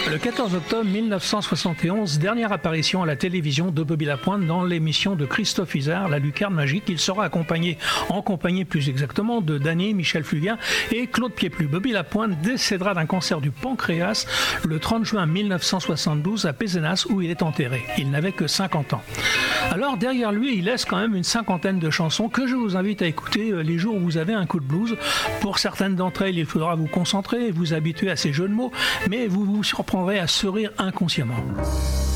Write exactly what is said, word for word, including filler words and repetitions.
Le quatorze octobre mille neuf cent soixante et onze, dernière apparition à la télévision de Bobby Lapointe dans l'émission de Christophe Izard, La Lucarne Magique. Il sera accompagné, en compagnie plus exactement, de Dany, Michel Fugain et Claude Pieplu. Bobby Lapointe décédera d'un cancer du pancréas le trente juin mille neuf cent soixante-douze à Pézenas où il est enterré. Il n'avait que cinquante ans. Alors derrière lui, il laisse quand même une cinquantaine de chansons que je vous invite à écouter les jours où vous avez un coup de blues. Pour certaines d'entre elles, il faudra vous concentrer et vous habituer à ces jeux de mots, mais vous vous surprendrez à sourire inconsciemment.